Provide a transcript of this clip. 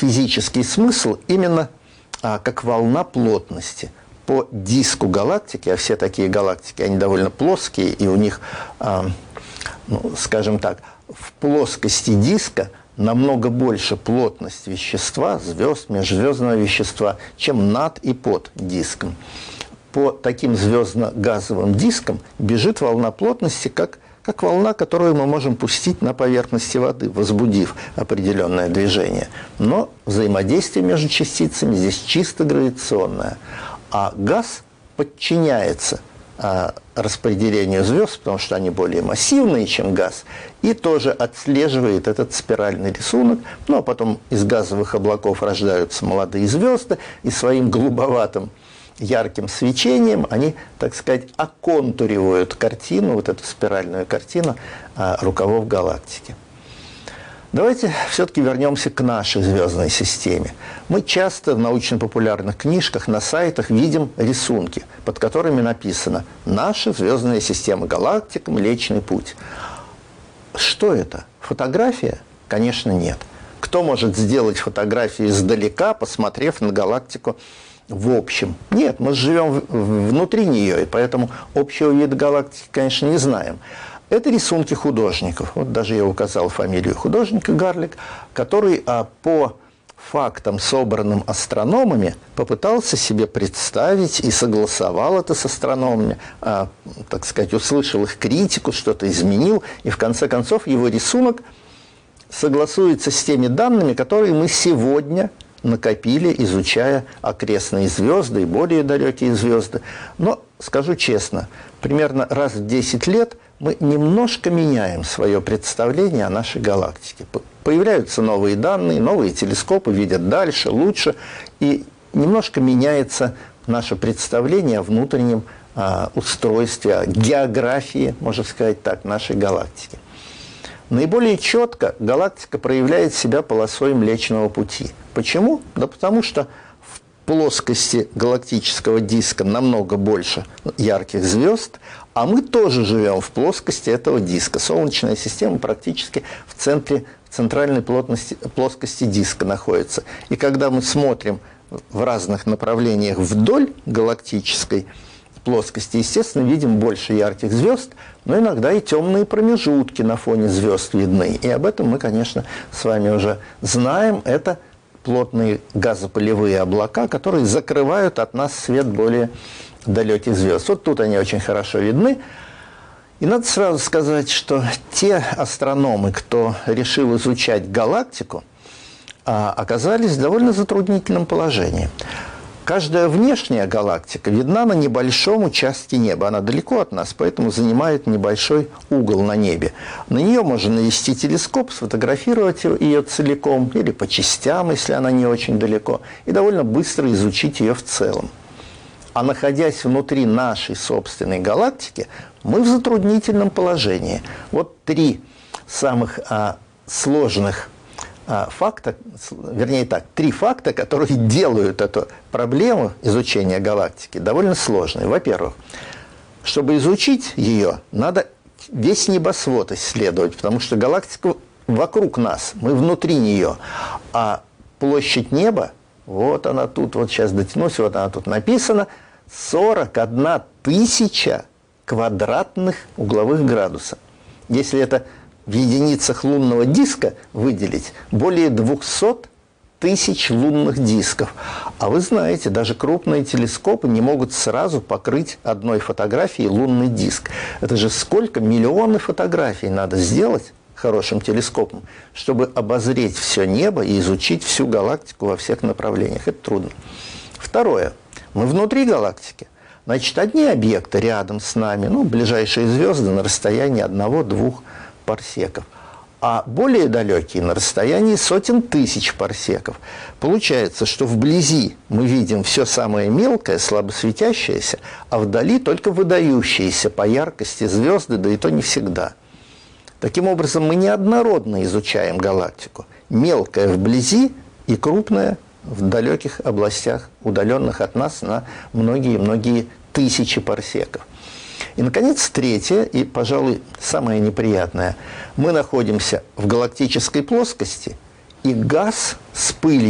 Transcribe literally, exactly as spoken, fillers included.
физический смысл именно а, как волна плотности. По диску галактики, а все такие галактики, они довольно плоские, и у них, а, ну, скажем так, в плоскости диска намного больше плотность вещества, звезд, межзвездного вещества, чем над и под диском. По таким звездно-газовым дискам бежит волна плотности, как, как волна, которую мы можем пустить на поверхности воды, возбудив определенное движение. Но взаимодействие между частицами здесь чисто гравитационное. А газ подчиняется а, распределению звезд, потому что они более массивные, чем газ, и тоже отслеживает этот спиральный рисунок. Ну, а потом из газовых облаков рождаются молодые звезды, и своим голубоватым ярким свечением они, так сказать, оконтуривают картину, вот эту спиральную картину а, рукавов галактики. Давайте все-таки вернемся к нашей звездной системе. Мы часто в научно-популярных книжках, на сайтах видим рисунки, под которыми написано «Наша звездная система, галактика, Млечный Путь». Что это? Фотография? Конечно, нет. Кто может сделать фотографию издалека, посмотрев на галактику в общем? Нет, мы живем внутри нее, и поэтому общего вида галактики, конечно, не знаем. Это рисунки художников. Вот даже я указал фамилию художника Гарлик, который а, по фактам, собранным астрономами, попытался себе представить и согласовал это с астрономами, а, так сказать, услышал их критику, что-то изменил, и в конце концов его рисунок согласуется с теми данными, которые мы сегодня накопили, изучая окрестные звезды и более далекие звезды. Но, скажу честно, примерно раз в десять лет мы немножко меняем свое представление о нашей галактике. Появляются новые данные, новые телескопы видят дальше, лучше, и немножко меняется наше представление о внутреннем а, устройстве, о географии, можно сказать так, нашей галактики. Наиболее четко галактика проявляет себя полосой Млечного Пути. Почему? Да потому что в плоскости галактического диска намного больше ярких звезд, а мы тоже живем в плоскости этого диска. Солнечная система практически в центре, в центральной плотности, плоскости диска находится. И когда мы смотрим в разных направлениях вдоль галактической плоскости, естественно, видим больше ярких звезд, но иногда и темные промежутки на фоне звезд видны. И об этом мы, конечно, с вами уже знаем. Это плотные газопылевые облака, которые закрывают от нас свет более далеких звезд. Вот тут они очень хорошо видны. И надо сразу сказать, что те астрономы, кто решил изучать галактику, оказались в довольно затруднительном положении. Каждая внешняя галактика видна на небольшом участке неба. Она далеко от нас, поэтому занимает небольшой угол на небе. На нее можно навести телескоп, сфотографировать ее целиком или по частям, если она не очень далеко, и довольно быстро изучить ее в целом. А находясь внутри нашей собственной галактики, мы в затруднительном положении. Вот три самых а, сложных а, факта, вернее так, три факта, которые делают эту проблему изучения галактики довольно сложной. Во-первых, чтобы изучить ее, надо весь небосвод исследовать, потому что галактика вокруг нас, мы внутри нее, а площадь неба, вот она тут, вот сейчас дотянусь, вот она тут написана, сорок одна тысяча квадратных угловых градуса. Если это в единицах лунного диска выделить, более двухсот тысяч лунных дисков. А вы знаете, даже крупные телескопы не могут сразу покрыть одной фотографией лунный диск. Это же сколько миллионы фотографий надо сделать хорошим телескопом, чтобы обозреть все небо и изучить всю галактику во всех направлениях. Это трудно. Второе. Мы внутри галактики. Значит, одни объекты рядом с нами, ну, ближайшие звезды на расстоянии одного-двух парсеков, а более далекие на расстоянии сотен тысяч парсеков. Получается, что вблизи мы видим все самое мелкое, слабо светящееся, а вдали только выдающиеся по яркости звезды, да и то не всегда. Таким образом, мы неоднородно изучаем галактику. Мелкое вблизи и крупное в далеких областях, удаленных от нас на многие-многие тысячи парсеков. И, наконец, третье, и, пожалуй, самое неприятное. Мы находимся в галактической плоскости, и газ с пылью